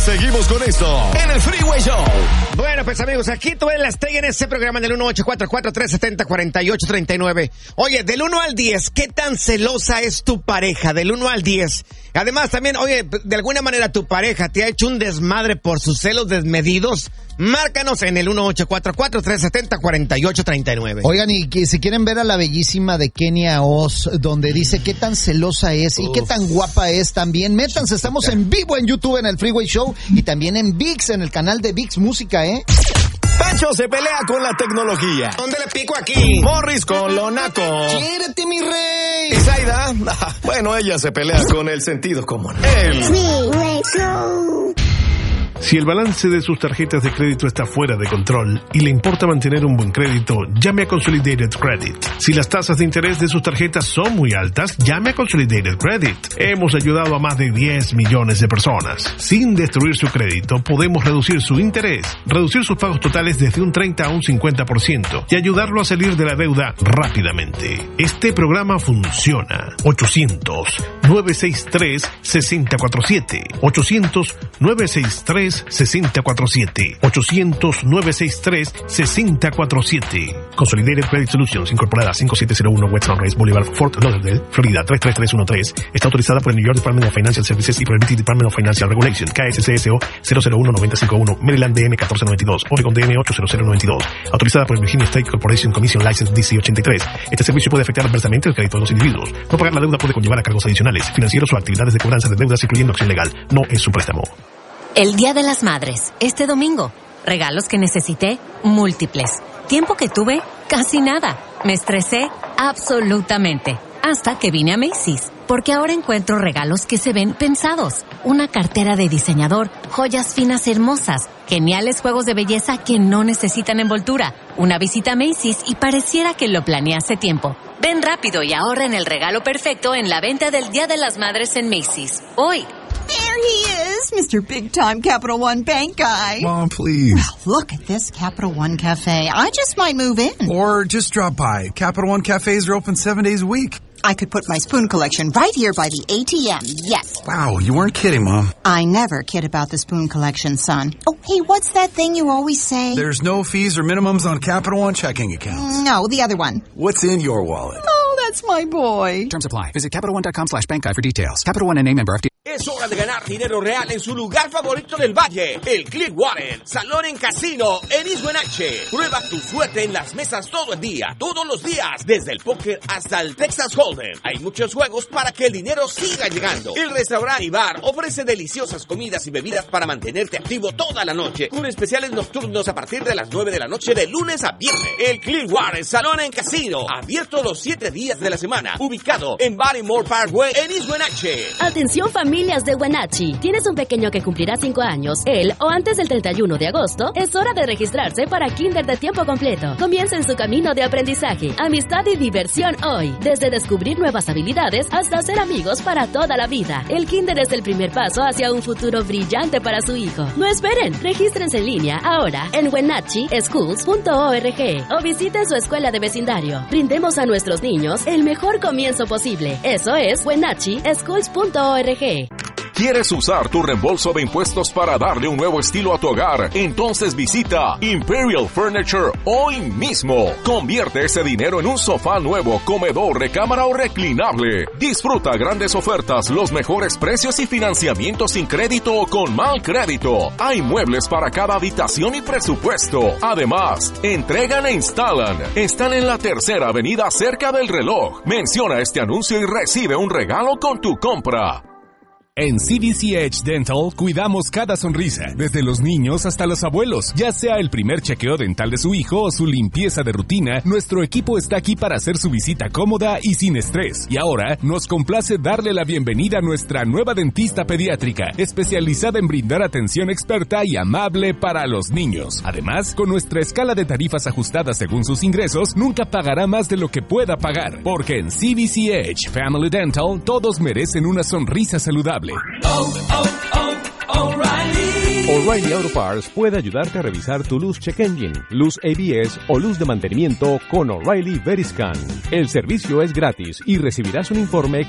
Seguimos con esto en el Freeway Show. Bueno, pues amigos, aquí tú eres la estrella en este programa del 1844-370-4839. Oye, del 1 al 10, ¿qué tan celosa es tu pareja? Del 1 al 10. Además, también, oye, de alguna manera tu pareja te ha hecho un desmadre por sus celos desmedidos. Márcanos en el 1844-370-4839. Oigan, y que si quieren ver a la bellísima de Kenia Oz, donde dice qué tan celosa es y qué tan guapa es también, métanse, estamos en vivo en YouTube en el Freeway Show y también en VIX, en el canal de VIX Música, ¿eh? Pancho se pelea con la tecnología. ¿Dónde le pico aquí? Morris con lo naco. ¡Quiérete, mi rey! ¿Y Zaida? Bueno, ella se pelea con el sentido común. El Freeway Show. Si el balance de sus tarjetas de crédito está fuera de control y le importa mantener un buen crédito, llame a Consolidated Credit. Si las tasas de interés de sus tarjetas son muy altas, llame a Consolidated Credit. Hemos ayudado a más de 10 millones de personas. Sin destruir su crédito, podemos reducir su interés, reducir sus pagos totales desde un 30 a un 50% y ayudarlo a salir de la deuda rápidamente. Este programa funciona. 800-963-6047. 800-963-6047. 800-963-6047. Consolidated Credit Solutions, incorporada 5701 West Sunrise Boulevard, Fort Lauderdale, Florida 33313. Está autorizada por el New York Department of Financial Services y por el BT Department of Financial Regulation, KSCSO 001951, Maryland DM 1492, Oregon DM 80092. Autorizada por el Virginia State Corporation Commission License DC 83. Este servicio puede afectar adversamente el crédito de los individuos. No pagar la deuda puede conllevar a cargos adicionales, financieros o actividades de cobranza de deudas, incluyendo acción legal. No es un préstamo. El Día de las Madres, este domingo. Regalos que necesité, múltiples. Tiempo que tuve, casi nada. Me estresé, absolutamente. Hasta que vine a Macy's. Porque ahora encuentro regalos que se ven pensados. Una cartera de diseñador, joyas finas hermosas, geniales juegos de belleza que no necesitan envoltura. Una visita a Macy's y pareciera que lo planeé hace tiempo. Ven rápido y ahorra en el regalo perfecto en la venta del Día de las Madres en Macy's. Hoy. There he is, Mr. Big Time Capital One Bank Guy. Mom, please. Well, look at this Capital One Cafe. I just might move in. Or just drop by. Capital One cafes are open 7 days a week. I could put my spoon collection right here by the ATM, yes. Wow, you weren't kidding, Mom. I never kid about the spoon collection, son. Oh, hey, what's that thing you always say? There's no fees or minimums on Capital One checking accounts. No, the other one. What's in your wallet? Oh, that's my boy. Terms apply. Visit CapitalOne.com/bankguy for details. Capital One NA, member FD. Es hora de ganar dinero real en su lugar favorito del valle, el Clearwater Salón en Casino en East Wenatchee. Prueba tu suerte en las mesas todo el día, todos los días, desde el póker hasta el Texas Hold'em. Hay muchos juegos para que el dinero siga llegando. El restaurante y bar ofrece deliciosas comidas y bebidas para mantenerte activo toda la noche, con especiales nocturnos a partir de las 9 de la noche de lunes a viernes. El Clearwater Salón en Casino, abierto los 7 días de la semana, ubicado en Barrymore Parkway en East Wenatchee. Atención familias de Wenatchee. ¿Tienes un pequeño que cumplirá 5 años? Él o antes del 31 de agosto, es hora de registrarse para Kinder de tiempo completo. Comienza en su camino de aprendizaje, amistad y diversión hoy. Desde descubrir nuevas habilidades hasta ser amigos para toda la vida. El Kinder es el primer paso hacia un futuro brillante para su hijo. No esperen, regístrense en línea ahora en wenatcheeschools.org o visiten su escuela de vecindario. Brindemos a nuestros niños el mejor comienzo posible. Eso es wenatcheeschools.org. ¿Quieres usar tu reembolso de impuestos para darle un nuevo estilo a tu hogar? Entonces visita Imperial Furniture hoy mismo. Convierte ese dinero en un sofá nuevo, comedor, recámara o reclinable. Disfruta grandes ofertas, los mejores precios y financiamiento sin crédito o con mal crédito. Hay muebles para cada habitación y presupuesto. Además, entregan e instalan. Están en la 3ª Avenida cerca del reloj. Menciona este anuncio y recibe un regalo con tu compra. En CVC Edge Dental cuidamos cada sonrisa, desde los niños hasta los abuelos. Ya sea el primer chequeo dental de su hijo o su limpieza de rutina, nuestro equipo está aquí para hacer su visita cómoda y sin estrés. Y ahora nos complace darle la bienvenida a nuestra nueva dentista pediátrica, especializada en brindar atención experta y amable para los niños. Además, con nuestra escala de tarifas ajustadas según sus ingresos, nunca pagará más de lo que pueda pagar. Porque en CVC Edge Family Dental, todos merecen una sonrisa saludable. O'Reilly Auto Parts puede ayudarte a revisar tu luz check engine, luz ABS o luz de mantenimiento con O'Reilly Veriscan. El servicio es gratis y recibirás un informe